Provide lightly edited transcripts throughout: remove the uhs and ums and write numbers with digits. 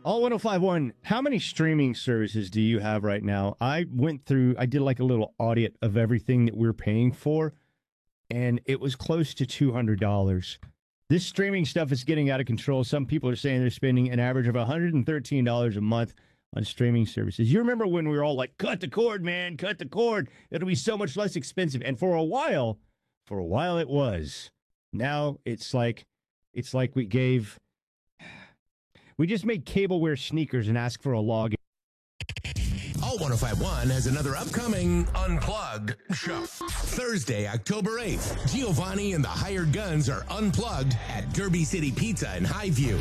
All 1051, how many streaming services do you have right now? I did like a little audit of everything that we're paying for, and it was close to $200. This streaming stuff is getting out of control. Some people are saying they're spending an average of $113 a month on streaming services. You remember when we were all like, cut the cord, man, cut the cord. It'll be so much less expensive. And for a while it was. Now it's like we just made cable wear sneakers and ask for a login. All 1051 has another upcoming Unplugged show. Thursday, October 8th, Giovanni and the Hired Guns are unplugged at Derby City Pizza in Highview.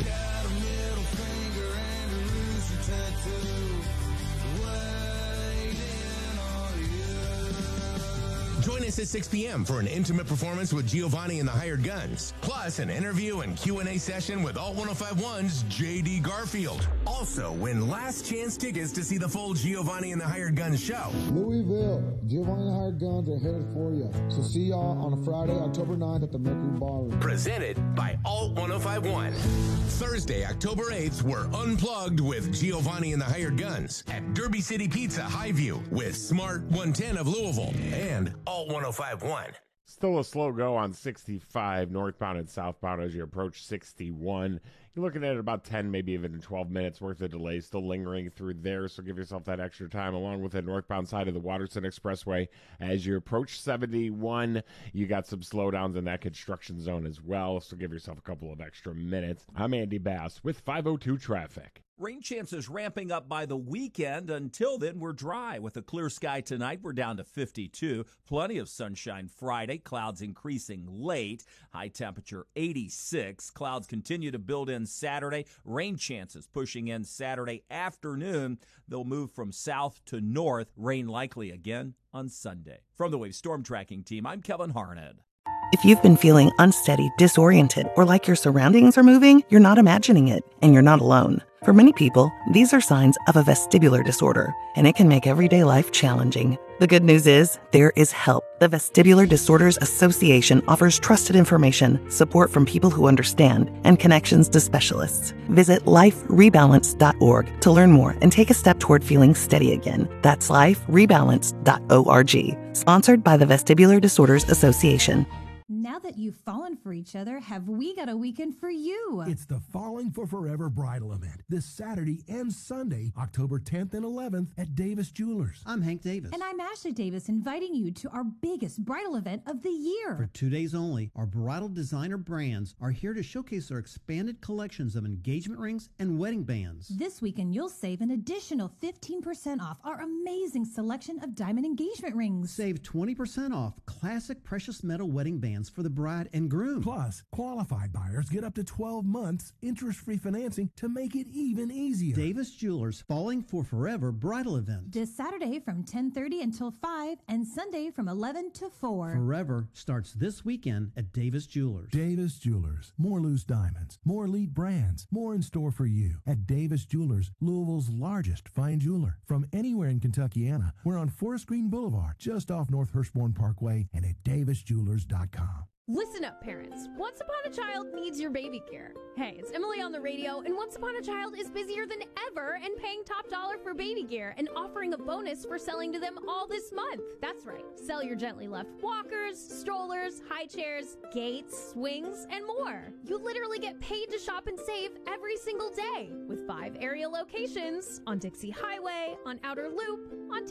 Join us at 6 p.m. for an intimate performance with Giovanni and the Hired Guns, plus an interview and Q&A session with Alt 105.1's J.D. Garfield. Also, win last chance tickets to see the full Giovanni and the Hired Guns show. Louisville, Giovanni and the Hired Guns are headed for you. So see y'all on a Friday, October 9th at the Mercury Ballroom. Presented by Alt 105.1. Thursday, October 8th, we're unplugged with Giovanni and the Hired Guns at Derby City Pizza Highview with Smart 110 of Louisville and Alt 105.1. Still a slow go on 65 northbound and southbound as you approach 61. You're looking at about 10, maybe even 12 minutes worth of delay still lingering through there, so give yourself that extra time along with the northbound side of the Waterson Expressway. As you approach 71, you got some slowdowns in that construction zone as well, so give yourself a couple of extra minutes. I'm Andy Bass with 502 Traffic. Rain chances ramping up by the weekend. Until then, we're dry. With a clear sky tonight, we're down to 52. Plenty of sunshine Friday. Clouds increasing late. High temperature 86. Clouds continue to build in Saturday. Rain chances pushing in Saturday afternoon. They'll move from south to north. Rain likely again on Sunday. From the Wave Storm Tracking Team, I'm Kevin Harned. If you've been feeling unsteady, disoriented, or like your surroundings are moving, you're not imagining it, and you're not alone. For many people, these are signs of a vestibular disorder, and it can make everyday life challenging. The good news is, there is help. The Vestibular Disorders Association offers trusted information, support from people who understand, and connections to specialists. Visit liferebalance.org to learn more and take a step toward feeling steady again. That's liferebalance.org. Sponsored by the Vestibular Disorders Association. Now that you've fallen for each other, have we got a weekend for you? It's the Falling for Forever bridal event this Saturday and Sunday, October 10th and 11th at Davis Jewelers. I'm Hank Davis. And I'm Ashley Davis, inviting you to our biggest bridal event of the year. For 2 days only, our bridal designer brands are here to showcase our expanded collections of engagement rings and wedding bands. This weekend, you'll save an additional 15% off our amazing selection of diamond engagement rings. Save 20% off classic precious metal wedding bands for the bride and groom. Plus, qualified buyers get up to 12 months interest-free financing to make it even easier. Davis Jewelers Falling for Forever bridal event. This Saturday from 10:30 until 5 and Sunday from 11 to 4. Forever starts this weekend at Davis Jewelers. Davis Jewelers. More loose diamonds, more elite brands, more in store for you at Davis Jewelers, Louisville's largest fine jeweler. From anywhere in Kentuckiana, we're on Forest Green Boulevard, just off North Hurstbourne Parkway, and at davisjewelers.com. Listen up, parents. Once Upon a Child needs your baby care. Hey, it's Emily on the radio, and Once Upon a Child is busier than ever and paying top dollar for baby gear and offering a bonus for selling to them all this month. That's right. Sell your gently left walkers, strollers, high chairs, gates, swings, and more. You literally get paid to shop and save every single day with 5 area locations on Dixie Highway, on Outer Loop, on